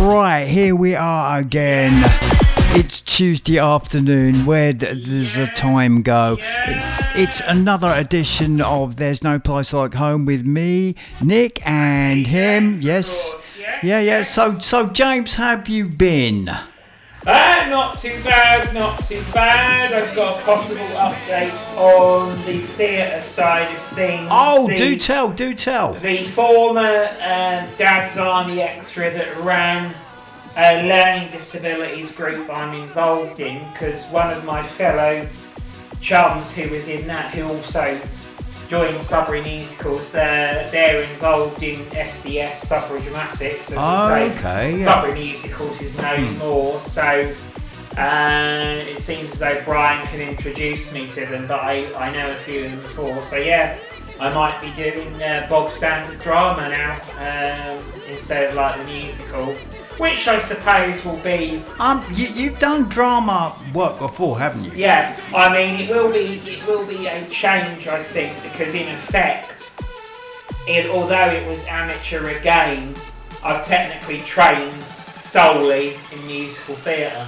Right, here we are again. It's Tuesday afternoon. Where does the time go? It's another edition of There's No Place Like Home with me, Nick, and him. Yes. Yeah. So James, how have you been? Not too bad. I've got a possible update on the theatre side of things. Oh, do tell. The former Dad's Army extra that ran a learning disabilities group I'm involved in, because one of my fellow chums who was in that, who also joined Sudbury Musicals, they're involved in SDS Sudbury Dramatics. As I say, okay, yeah. Sudbury Musicals is no more, so it seems as though Brian can introduce me to them, but I know a few of them before, so yeah, I might be doing bog standard drama now, instead of like the musical, which I suppose will be... You've done drama work before, haven't you? Yeah, I mean, it will be a change, I think, because in effect, although it was amateur again, I've technically trained solely in musical theatre,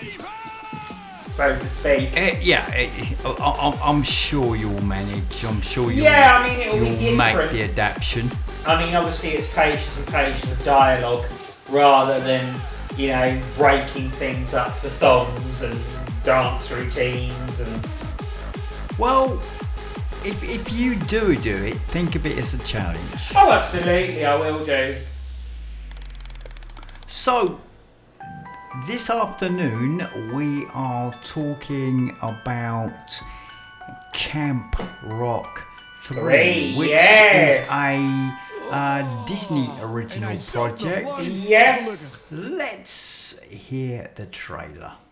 so to speak. I'm sure you'll manage. I'm sure you'll it'll be different. Make the adaptation. I mean, obviously it's pages and pages of dialogue, rather than, breaking things up for songs and dance routines and... Well, if you do it, think of it as a challenge. Oh, absolutely, I will do. So, this afternoon we are talking about Camp Rock 3, which is a Disney original project. Yes. Let's hear the trailer.